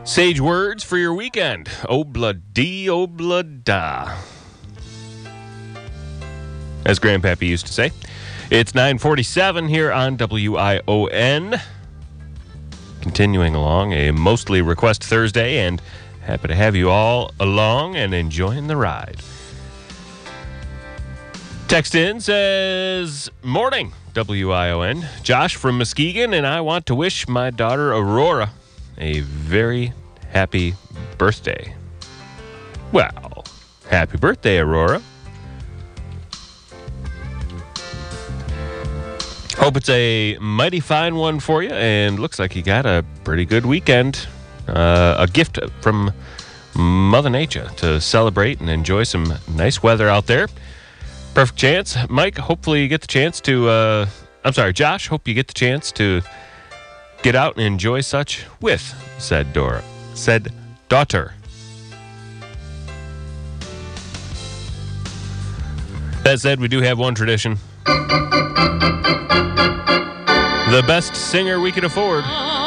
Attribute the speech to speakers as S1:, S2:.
S1: Sage words for your weekend. Obla-dee, obla-da. As Grandpappy used to say. It's 9:47 here on WION. Continuing along a mostly request Thursday, and happy to have you all along and enjoying the ride. Text in says, morning, WION. Josh from Muskegon, and I want to wish my daughter Aurora a very happy birthday. Well, happy birthday, Aurora. Hope it's a mighty fine one for you, and looks like you got a pretty good weekend. A gift from Mother Nature to celebrate and enjoy some nice weather out there. Perfect chance. Mike, hopefully you get the chance to, Josh, hope you get the chance to get out and enjoy such with said daughter. That said, we do have one tradition. The best singer we can afford.